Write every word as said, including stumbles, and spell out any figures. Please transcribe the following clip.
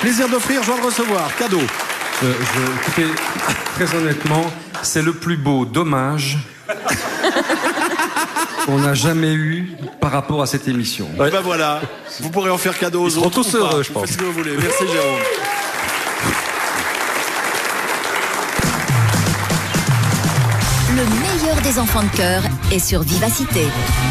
Plaisir d'offrir, joie de recevoir. Cadeau. Euh, je, écoutez, très honnêtement, c'est le plus beau dommage qu'on n'a jamais eu par rapport à cette émission. Ouais. Ben voilà, vous pourrez en faire cadeau aux Ils autres. seront tous heureux, je vous pense. faites ce que vous voulez. Merci Jérôme. Le meilleur des enfants de cœur est sur Vivacité.